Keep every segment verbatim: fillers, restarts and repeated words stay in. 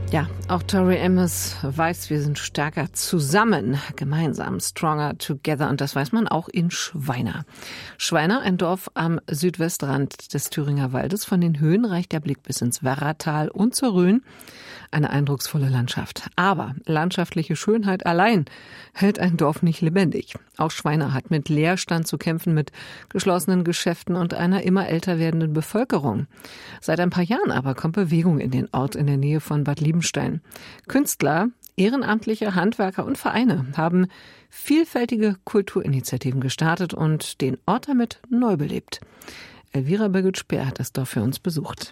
Ja, auch Tori Amos weiß, wir sind stärker zusammen, gemeinsam, stronger together. Und das weiß man auch in Schweina. Schweina, ein Dorf am Südwestrand des Thüringer Waldes. Von den Höhen reicht der Blick bis ins Werratal und zur Rhön. Eine eindrucksvolle Landschaft. Aber landschaftliche Schönheit allein hält ein Dorf nicht lebendig. Auch Schweina hat mit Leerstand zu kämpfen, mit geschlossenen Geschäften und einer immer älter werdenden Bevölkerung. Seit ein paar Jahren aber kommt Bewegung in den Ort in der Nähe von Bad Liebenstein. Künstler, ehrenamtliche Handwerker und Vereine haben vielfältige Kulturinitiativen gestartet und den Ort damit neu belebt. Elvira Birgit-Speer hat das Dorf für uns besucht.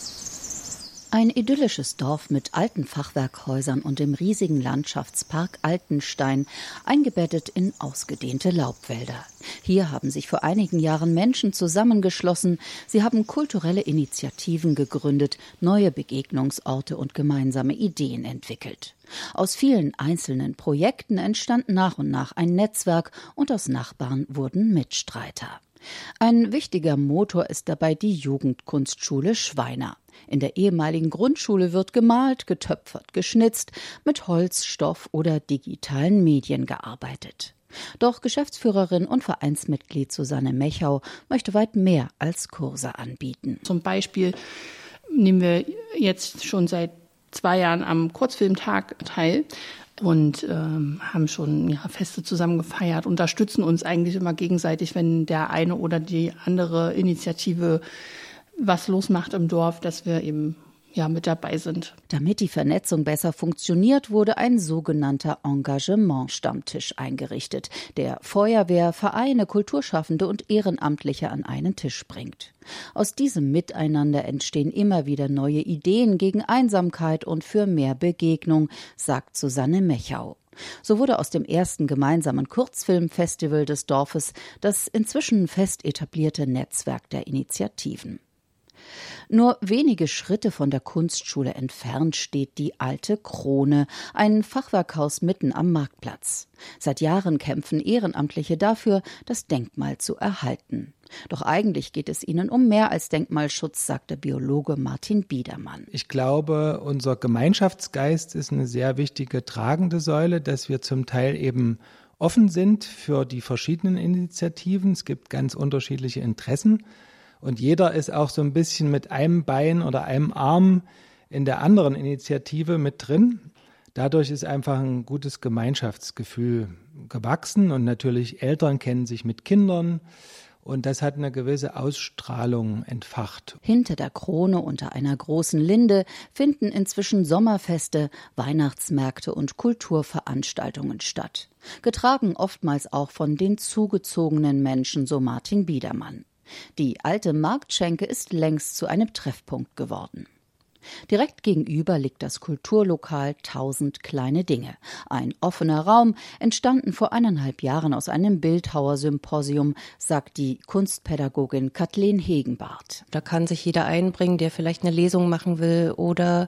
Ein idyllisches Dorf mit alten Fachwerkhäusern und dem riesigen Landschaftspark Altenstein, eingebettet in ausgedehnte Laubwälder. Hier haben sich vor einigen Jahren Menschen zusammengeschlossen. Sie haben kulturelle Initiativen gegründet, neue Begegnungsorte und gemeinsame Ideen entwickelt. Aus vielen einzelnen Projekten entstand nach und nach ein Netzwerk und aus Nachbarn wurden Mitstreiter. Ein wichtiger Motor ist dabei die Jugendkunstschule Schweina. In der ehemaligen Grundschule wird gemalt, getöpfert, geschnitzt, mit Holz, Stoff oder digitalen Medien gearbeitet. Doch Geschäftsführerin und Vereinsmitglied Susanne Mechau möchte weit mehr als Kurse anbieten. Zum Beispiel nehmen wir jetzt schon seit zwei Jahren am Kurzfilmtag teil und ähm, haben schon ja, Feste zusammen gefeiert, unterstützen uns eigentlich immer gegenseitig, wenn der eine oder die andere Initiative was losmacht im Dorf, dass wir eben ja mit dabei sind. Damit die Vernetzung besser funktioniert, wurde ein sogenannter Engagement-Stammtisch eingerichtet, der Feuerwehr, Vereine, Kulturschaffende und Ehrenamtliche an einen Tisch bringt. Aus diesem Miteinander entstehen immer wieder neue Ideen gegen Einsamkeit und für mehr Begegnung, sagt Susanne Mechau. So wurde aus dem ersten gemeinsamen Kurzfilmfestival des Dorfes das inzwischen fest etablierte Netzwerk der Initiativen. Nur wenige Schritte von der Kunstschule entfernt steht die Alte Krone, ein Fachwerkhaus mitten am Marktplatz. Seit Jahren kämpfen Ehrenamtliche dafür, das Denkmal zu erhalten. Doch eigentlich geht es ihnen um mehr als Denkmalschutz, sagt der Biologe Martin Biedermann. Ich glaube, unser Gemeinschaftsgeist ist eine sehr wichtige tragende Säule, dass wir zum Teil eben offen sind für die verschiedenen Initiativen. Es gibt ganz unterschiedliche Interessen. Und jeder ist auch so ein bisschen mit einem Bein oder einem Arm in der anderen Initiative mit drin. Dadurch ist einfach ein gutes Gemeinschaftsgefühl gewachsen und natürlich Eltern kennen sich mit Kindern und das hat eine gewisse Ausstrahlung entfacht. Hinter der Krone unter einer großen Linde finden inzwischen Sommerfeste, Weihnachtsmärkte und Kulturveranstaltungen statt. Getragen oftmals auch von den zugezogenen Menschen, so Martin Biedermann. Die alte Marktschenke ist längst zu einem Treffpunkt geworden. Direkt gegenüber liegt das Kulturlokal Tausend kleine Dinge. Ein offener Raum, entstanden vor eineinhalb Jahren aus einem Bildhauersymposium, sagt die Kunstpädagogin Kathleen Hegenbarth. Da kann sich jeder einbringen, der vielleicht eine Lesung machen will oder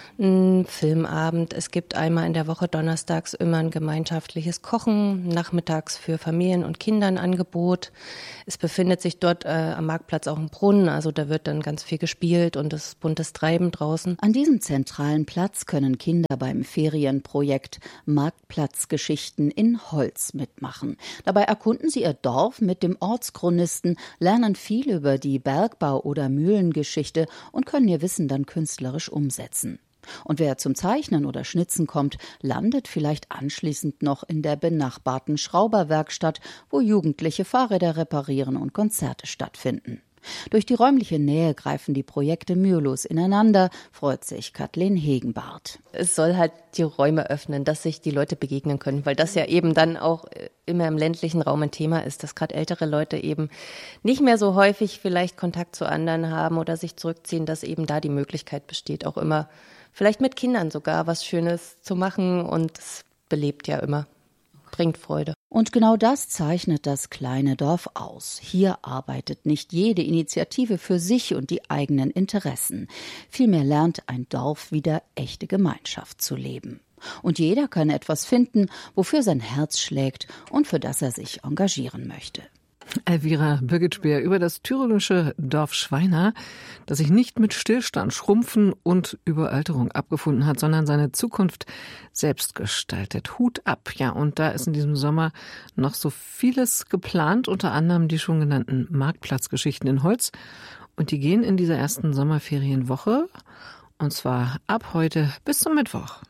ein Filmabend. Es gibt einmal in der Woche donnerstags immer ein gemeinschaftliches Kochen, nachmittags für Familien und Kinder ein Angebot. Es befindet sich dort äh, am Marktplatz auch ein Brunnen, also da wird dann ganz viel gespielt und es ist buntes Treiben draußen. An diesem zentralen Platz können Kinder beim Ferienprojekt Marktplatzgeschichten in Holz mitmachen. Dabei erkunden sie ihr Dorf mit dem Ortschronisten, lernen viel über die Bergbau- oder Mühlengeschichte und können ihr Wissen dann künstlerisch umsetzen. Und wer zum Zeichnen oder Schnitzen kommt, landet vielleicht anschließend noch in der benachbarten Schrauberwerkstatt, wo Jugendliche Fahrräder reparieren und Konzerte stattfinden. Durch die räumliche Nähe greifen die Projekte mühelos ineinander, freut sich Kathleen Hegenbarth. Es soll halt die Räume öffnen, dass sich die Leute begegnen können, weil das ja eben dann auch immer im ländlichen Raum ein Thema ist, dass gerade ältere Leute eben nicht mehr so häufig vielleicht Kontakt zu anderen haben oder sich zurückziehen, dass eben da die Möglichkeit besteht, auch immer vielleicht mit Kindern sogar was Schönes zu machen und es belebt ja immer, bringt Freude. Und genau das zeichnet das kleine Dorf aus. Hier arbeitet nicht jede Initiative für sich und die eigenen Interessen. Vielmehr lernt ein Dorf wieder echte Gemeinschaft zu leben. Und jeder kann etwas finden, wofür sein Herz schlägt und für das er sich engagieren möchte. Elvira Birgit-Speer über das thüringische Dorf Schweina, das sich nicht mit Stillstand, Schrumpfen und Überalterung abgefunden hat, sondern seine Zukunft selbst gestaltet. Hut ab. Ja, und da ist in diesem Sommer noch so vieles geplant, unter anderem die schon genannten Marktplatzgeschichten in Holz. Und die gehen in dieser ersten Sommerferienwoche, und zwar ab heute bis zum Mittwoch.